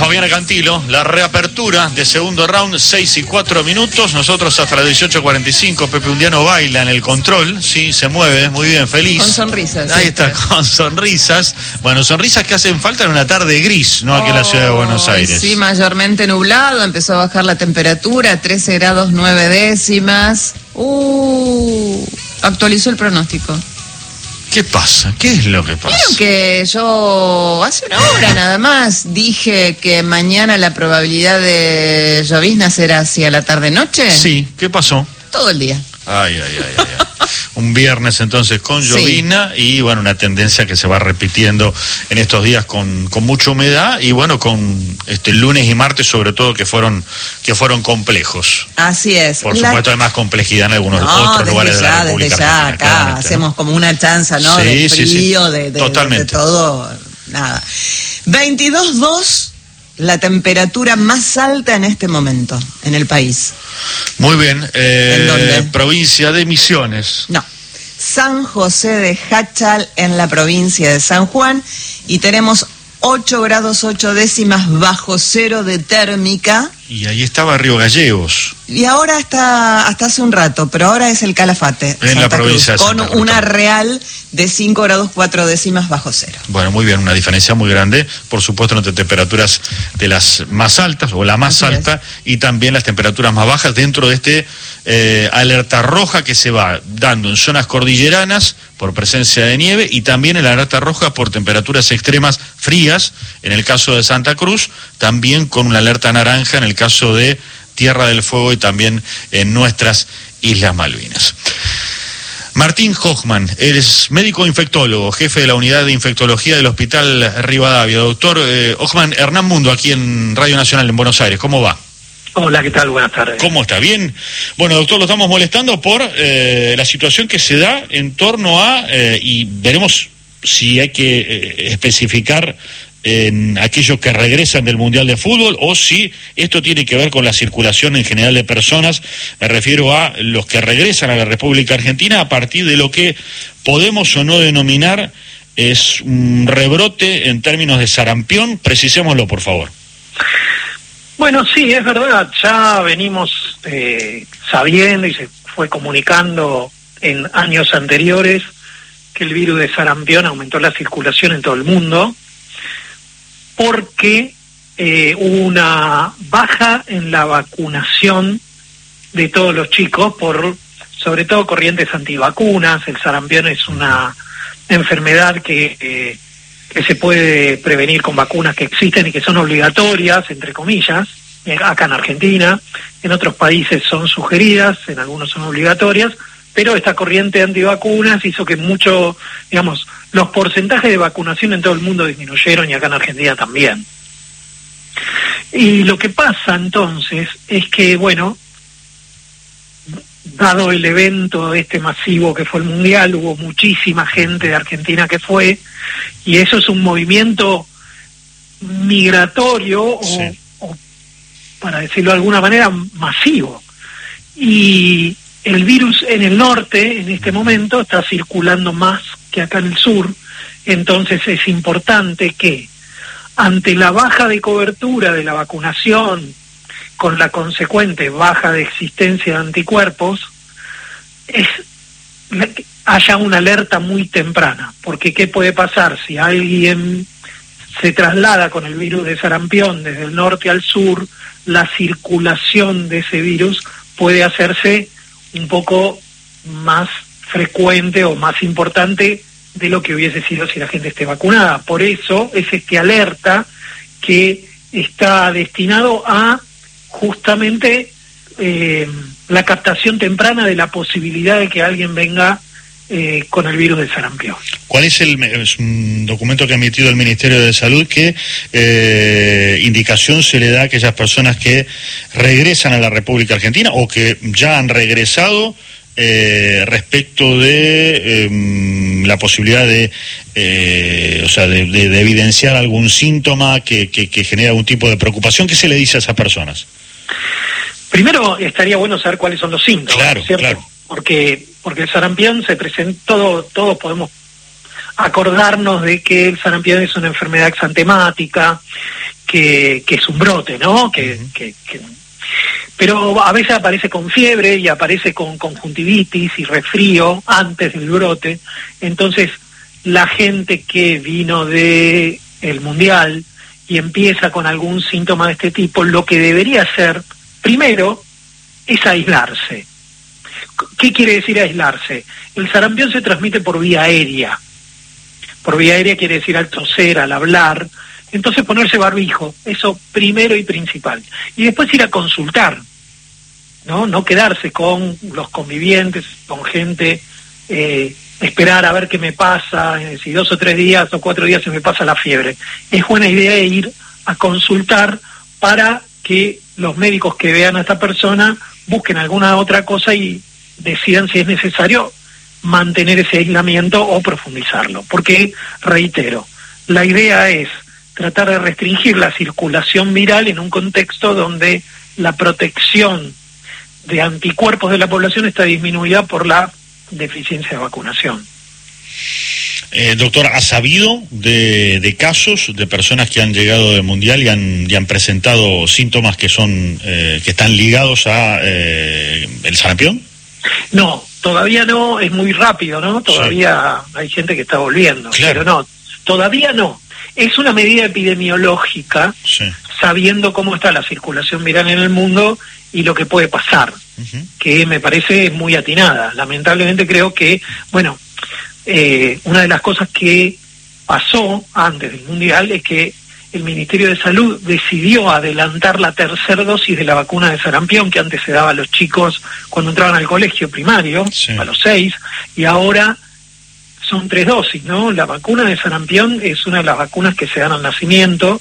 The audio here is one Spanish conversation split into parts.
Fabiana Cantilo, la reapertura de segundo round, 6:04. Nosotros hasta las 18:45. Pepe Undiano baila en el control, sí, se mueve, muy bien, feliz. Con sonrisas. Ahí está, con sonrisas. Bueno, sonrisas que hacen falta en una tarde gris, ¿no? Aquí en la ciudad de Buenos Aires. Sí, mayormente nublado, empezó a bajar la temperatura, 13 grados 9 décimas. Actualizó el pronóstico. ¿Qué pasa? ¿Qué es lo que pasa? Creo que yo hace una hora nada más dije que mañana la probabilidad de llovizna será hacia la tarde-noche. Sí, ¿qué pasó? Todo el día. Ay. Un viernes entonces con llovizna, sí. Y bueno, una tendencia que se va repitiendo en estos días con mucha humedad y bueno, con lunes y martes sobre todo que fueron complejos. Así es. Por supuesto hay más complejidad en algunos otros lugares de la República Argentina. Desde ya, acá claramente, hacemos, ¿no?, como una chanza, ¿no? Sí, de frío, sí. De totalmente. De todo, nada. 22.2, la temperatura más alta en este momento en el país. Muy bien. ¿En dónde? Provincia de Misiones. No. San José de Jáchal, en la provincia de San Juan, y tenemos 8 grados 8 décimas bajo cero de térmica. Y ahí estaba Río Gallegos. Y ahora hasta hace un rato, pero ahora es el Calafate, en Santa la provincia Cruz, de Santa con Cruz, una real de 5 grados 4 décimas bajo cero. Bueno, muy bien, una diferencia muy grande, por supuesto, entre temperaturas de las más altas, o la más alta, y también las temperaturas más bajas dentro de alerta roja que se va dando en zonas cordilleranas por presencia de nieve, y también en la alerta roja por temperaturas extremas frías, en el caso de Santa Cruz, también con una alerta naranja en el caso de Tierra del Fuego y también en nuestras Islas Malvinas. Martín Hochman, eres médico infectólogo, jefe de la unidad de infectología del Hospital Rivadavia. Doctor Hochman, Hernán Mundo, aquí en Radio Nacional en Buenos Aires, ¿cómo va? Hola, ¿qué tal? Buenas tardes. ¿Cómo está? ¿Bien? Bueno, doctor, lo estamos molestando por la situación que se da en torno a, y veremos si hay que especificar en aquellos que regresan del Mundial de Fútbol o si esto tiene que ver con la circulación en general de personas. Me refiero a los que regresan a la República Argentina a partir de lo que podemos o no denominar es un rebrote en términos de sarampión. Precisémoslo, por favor. Bueno, sí, es verdad, ya venimos sabiendo y se fue comunicando en años anteriores que el virus de sarampión aumentó la circulación en todo el mundo porque hubo una baja en la vacunación de todos los chicos por, sobre todo, corrientes antivacunas. El sarampión es una enfermedad que se puede prevenir con vacunas que existen y que son obligatorias, entre comillas, acá en Argentina. En otros países son sugeridas, en algunos son obligatorias, pero esta corriente antivacunas hizo que los porcentajes de vacunación en todo el mundo disminuyeron y acá en Argentina también. Y lo que pasa entonces es que, bueno, dado el evento masivo que fue el Mundial, hubo muchísima gente de Argentina que fue, y eso es un movimiento migratorio sí, o para decirlo de alguna manera, masivo. Y el virus en el norte, en este momento, está circulando más que acá en el sur, entonces es importante que, ante la baja de cobertura de la vacunación, con la consecuente baja de existencia de anticuerpos, haya una alerta muy temprana, porque ¿qué puede pasar si alguien se traslada con el virus de sarampión desde el norte al sur? La circulación de ese virus puede hacerse un poco más frecuente o más importante de lo que hubiese sido si la gente esté vacunada. Por eso es alerta que está destinado a justamente la captación temprana de la posibilidad de que alguien venga con el virus del sarampión. ¿Cuál es un documento que ha emitido el Ministerio de Salud? ¿Qué indicación se le da a aquellas personas que regresan a la República Argentina o que ya han regresado respecto de la posibilidad de evidenciar algún síntoma que genera algún tipo de preocupación? ¿Qué se le dice a esas personas? Primero estaría bueno saber cuáles son los síntomas, claro, ¿cierto? Claro. Porque el sarampión se presenta, todos podemos acordarnos de que el sarampión es una enfermedad exantemática, que es un brote, ¿no? Pero a veces aparece con fiebre y aparece con conjuntivitis y resfrío antes del brote. Entonces, la gente que vino de el Mundial y empieza con algún síntoma de este tipo, lo que debería hacer primero es aislarse. ¿Qué quiere decir aislarse? El sarampión se transmite por vía aérea. Por vía aérea quiere decir al toser, al hablar. Entonces ponerse barbijo, eso primero y principal. Y después ir a consultar, ¿no? No quedarse con los convivientes, con gente, esperar a ver qué me pasa, si 2 o 3 días o 4 días se me pasa la fiebre. Es buena idea ir a consultar para que los médicos que vean a esta persona busquen alguna otra cosa y decidan si es necesario mantener ese aislamiento o profundizarlo. Porque, reitero, la idea es tratar de restringir la circulación viral en un contexto donde la protección de anticuerpos de la población está disminuida por la deficiencia de vacunación. Doctor, ¿ha sabido de casos de personas que han llegado del Mundial y han presentado síntomas que son que están ligados a el sarampión? No, todavía no, es muy rápido, ¿no? Todavía sí. Hay gente que está volviendo, claro. Pero no, todavía no. Es una medida epidemiológica, sí, sabiendo cómo está la circulación viral en el mundo y lo que puede pasar, que me parece muy atinada. Lamentablemente creo que, bueno, una de las cosas que pasó antes del Mundial es que el Ministerio de Salud decidió adelantar la tercera dosis de la vacuna de sarampión, que antes se daba a los chicos cuando entraban al colegio primario, sí, a los 6, y ahora son 3 dosis, ¿no? La vacuna de sarampión es una de las vacunas que se dan al nacimiento.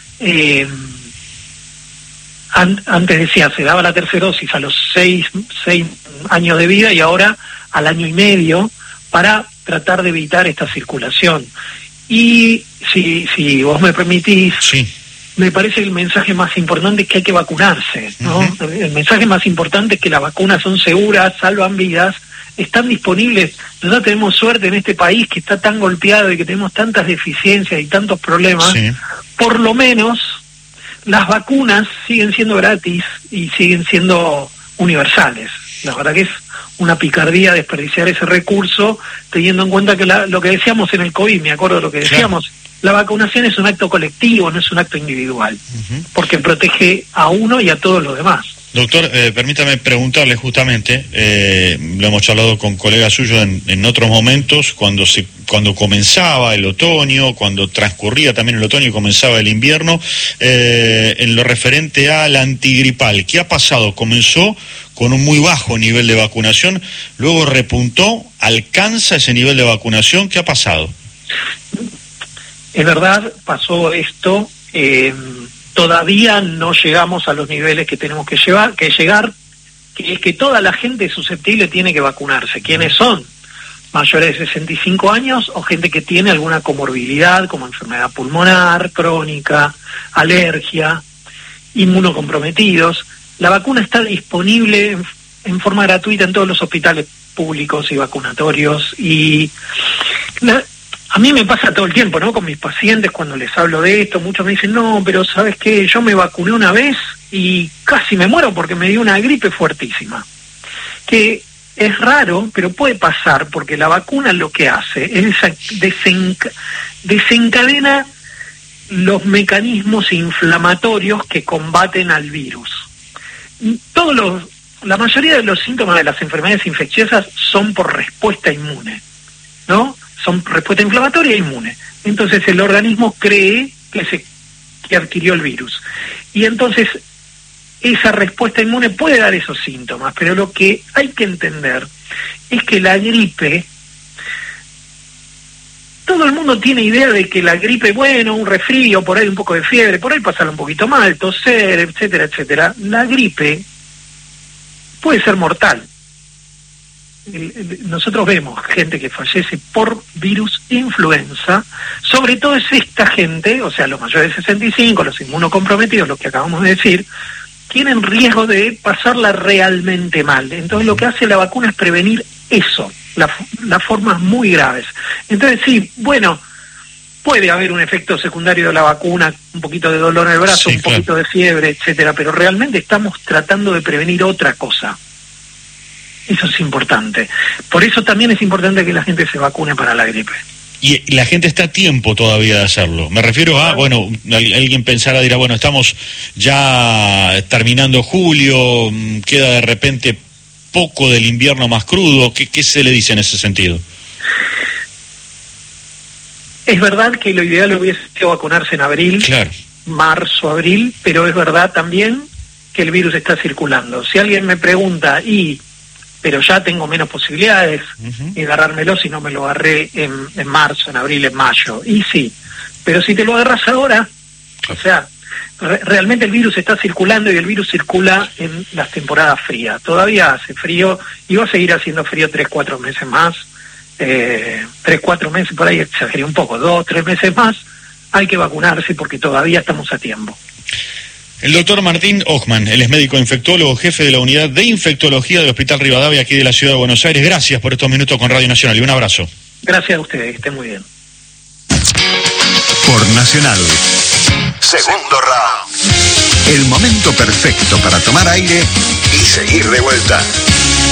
Antes decía, se daba la tercera dosis a los 6 años de vida y ahora al año y medio para tratar de evitar esta circulación. Y si vos me permitís, sí, me parece que el mensaje más importante es que hay que vacunarse, ¿no? El mensaje más importante es que las vacunas son seguras, salvan vidas, están disponibles. Nosotros tenemos suerte en este país que está tan golpeado y que tenemos tantas deficiencias y tantos problemas. Sí. Por lo menos las vacunas siguen siendo gratis y siguen siendo universales. La verdad que es una picardía desperdiciar ese recurso, teniendo en cuenta que lo que decíamos en el COVID, me acuerdo de lo que decíamos, claro, la vacunación es un acto colectivo, no es un acto individual, porque protege a uno y a todos los demás. Doctor, permítame preguntarle justamente, lo hemos charlado con colegas suyos en otros momentos, cuando comenzaba el otoño, cuando transcurría también el otoño y comenzaba el invierno, en lo referente al antigripal, ¿qué ha pasado? Comenzó con un muy bajo nivel de vacunación, luego repuntó, alcanza ese nivel de vacunación, ¿qué ha pasado? Es verdad, pasó esto, todavía no llegamos a los niveles que tenemos que llegar, que es que toda la gente susceptible tiene que vacunarse. ¿Quiénes son? Mayores de 65 años o gente que tiene alguna comorbilidad como enfermedad pulmonar, crónica, alergia, inmunocomprometidos. La vacuna está disponible en forma gratuita en todos los hospitales públicos y vacunatorios y a mí me pasa todo el tiempo, ¿no? Con mis pacientes cuando les hablo de esto, muchos me dicen, no, pero ¿sabes qué? Yo me vacuné una vez y casi me muero porque me dio una gripe fuertísima. Que es raro, pero puede pasar porque la vacuna lo que hace es desencadena los mecanismos inflamatorios que combaten al virus. La mayoría de los síntomas de las enfermedades infecciosas son por respuesta inmune, ¿no? Son respuesta inflamatoria e inmune. Entonces el organismo cree que adquirió el virus. Y entonces esa respuesta inmune puede dar esos síntomas, pero lo que hay que entender es que la gripe, todo el mundo tiene idea de que la gripe, bueno, un resfrío, por ahí un poco de fiebre, por ahí pasarla un poquito mal, toser, etcétera, etcétera. La gripe puede ser mortal. Nosotros vemos gente que fallece por virus influenza, sobre todo es esta gente, o sea, los mayores de 65, los inmunocomprometidos, los que acabamos de decir, tienen riesgo de pasarla realmente mal. Entonces lo que hace la vacuna es prevenir eso, las formas muy graves. Entonces sí, bueno, puede haber un efecto secundario de la vacuna, un poquito de dolor en el brazo, Sí, un poquito de fiebre, etcétera, pero realmente estamos tratando de prevenir otra cosa. Eso es importante. Por eso también es importante que la gente se vacune para la gripe. Y la gente está a tiempo todavía de hacerlo. Me refiero a, bueno, alguien pensará, dirá, bueno, estamos ya terminando julio, queda de repente poco del invierno más crudo. ¿Qué se le dice en ese sentido? Es verdad que lo ideal hubiese sido vacunarse en abril, Claro. marzo, abril, pero es verdad también que el virus está circulando. Si alguien me pregunta, pero ya tengo menos posibilidades de agarrármelo si no me lo agarré en marzo, en abril, en mayo. Y sí, pero si te lo agarras ahora, o sea, realmente el virus está circulando y el virus circula en las temporadas frías. Todavía hace frío y va a seguir haciendo frío 3-4 meses más. 3-4 meses, por ahí exageré un poco, 2-3 meses más. Hay que vacunarse porque todavía estamos a tiempo. El doctor Martín Ochman, él es médico infectólogo, jefe de la unidad de infectología del Hospital Rivadavia aquí de la Ciudad de Buenos Aires. Gracias por estos minutos con Radio Nacional y un abrazo. Gracias a ustedes, que estén muy bien. Por Nacional. Segundo round. El momento perfecto para tomar aire y seguir de vuelta.